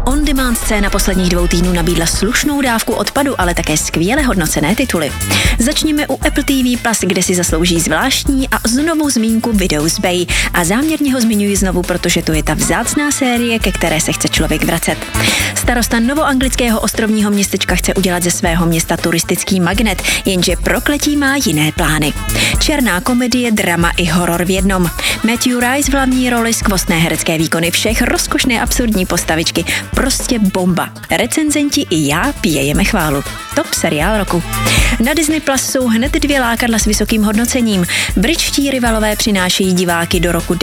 On-demand scéna posledních 2 týdnů nabídla slušnou dávku odpadu, ale také skvěle hodnocené tituly. Začněme u Apple TV+, kde si zaslouží zvláštní a znovu zmínku Widow's Bay. A záměrně ho zmiňuji znovu, protože to je ta vzácná série, ke které se chce člověk vracet. Starosta novoanglického ostrovního městečka chce udělat ze svého města turistický magnet, jenže prokletí má jiné plány. Černá komedie, drama i horor v jednom. Matthew Rice v hlavní roli, skvostné herecké výkony všech, rozkošné absurdní postavičky, prostě bomba. Recenzenti i já pějeme chválu. Top seriál roku. Na Disney Plus jsou hned 2 lákadla s vysokým hodnocením. Britští rivalové přinášejí diváky do roku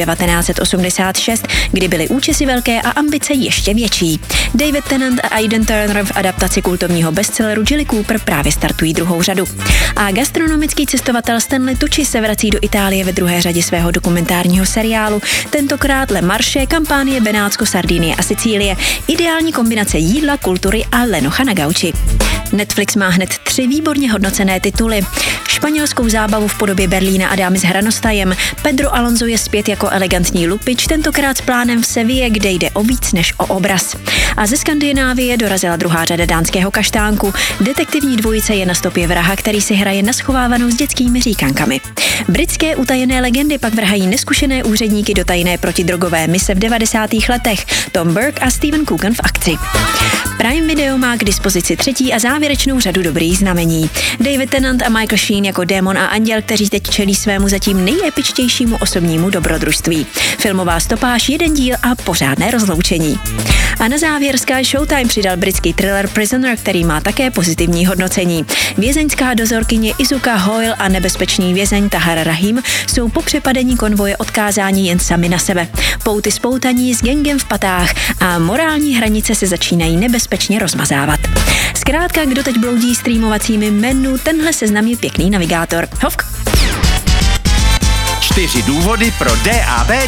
1986, kdy byly účesy velké a ambice ještě větší. David Tennant a Aidan Turner v adaptaci kultovního bestselleru Jilly Cooper právě startují 2. řadu. A gastronomický cestovatel Stanley Tucci se vrací do Itálie ve 2. řadě svého dokumentárního seriálu. Tentokrát Le Marché, Kampánie, Benátsko, Sardinie a Sicílie. Ideální kombinace jídla, kultury a lenocha na gauči. Netflix má hned 3 výborně hodnocené tituly. Španělskou zábavu v podobě Berlína a Dámy s hranostajem. Pedro Alonso je zpět jako elegantní lupič, tentokrát s plánem v Seville, kde jde o víc než o obraz. A ze Skandinávie dorazila 2. řada dánského kaštánku. Detektivní dvojice je na stopě vraha, který si hraje na schovávanou s dětskými říkankami. Britské utajené legendy pak vrhají neskušené úředníky do tajné protidrogové mise v 90. letech. Tom Burke a Stephen Coogan v akci. Prime Video má k dispozici 3. a závěrečnou řadu dobrých znamení. David Tennant a Michael Sheen jako démon a anděl, kteří teď čelí svému zatím nejepičtějšímu osobnímu dobrodružství. Filmová stopáž, 1 díl a pořádné rozloučení. A na závěr Sky Showtime přidal britský thriller Prisoner, který má také pozitivní hodnocení. Vězeňská dozorkyně Izuka Hoyle a nebezpečný vězeň Tahar Rahim jsou po přepadení konvoje odkázáni jen sami na sebe. Pouty spoutaní s gangem v patách a morální hranice se začínají nebezpečně rozmazávat. Zkrátka, kdo teď bloudí streamovacími menu, tenhle seznam je pěkný navigátor. Hovk! 4 důvody pro DAB